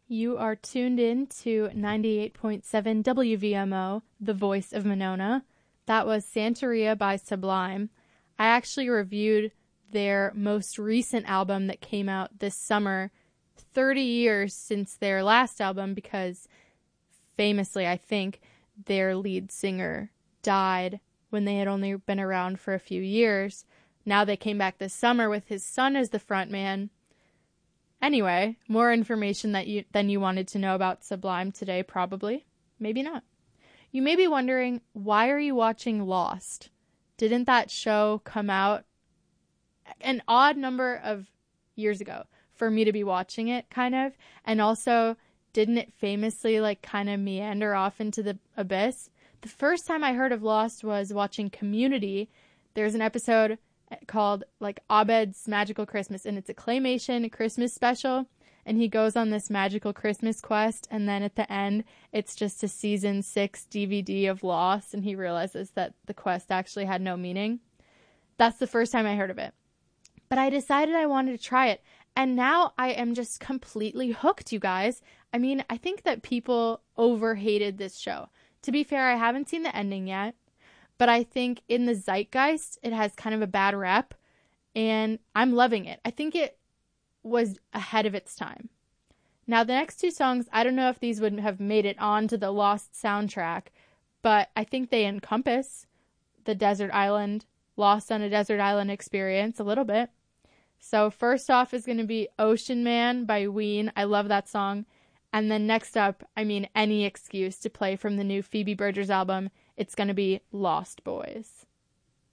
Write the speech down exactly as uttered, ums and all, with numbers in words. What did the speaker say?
You are tuned in to ninety-eight point seven W V M O, the voice of Monona. That was Santeria by Sublime. I actually reviewed their most recent album that came out this summer, thirty years since their last album, because famously, I think, their lead singer died when they had only been around for a few years. Now they came back this summer with his son as the frontman. Anyway, more information that you than you wanted to know about Sublime today, probably. Maybe not. You may be wondering, why are you watching Lost? Didn't that show come out an odd number of years ago for me to be watching it, kind of? And also, didn't it famously, like, kind of meander off into the abyss? The first time I heard of Lost was watching Community. There's an episode called, like, Abed's Magical Christmas, and it's a claymation Christmas special, and he goes on this magical Christmas quest, and then at the end, it's just a season six D V D of Lost, and he realizes that the quest actually had no meaning. That's the first time I heard of it. But I decided I wanted to try it, and now I am just completely hooked, you guys. I mean, I think that people over-hated this show. To be fair, I haven't seen the ending yet, but I think in the zeitgeist, it has kind of a bad rep, and I'm loving it. I think it was ahead of its time. Now, the next two songs, I don't know if these would have made it onto the Lost soundtrack, but I think they encompass the desert island, Lost on a Desert Island experience a little bit. So first off is going to be Ocean Man by Ween. I love that song. And then next up, I mean, any excuse to play from the new Phoebe Bridgers album, it's going to be Lost Boys.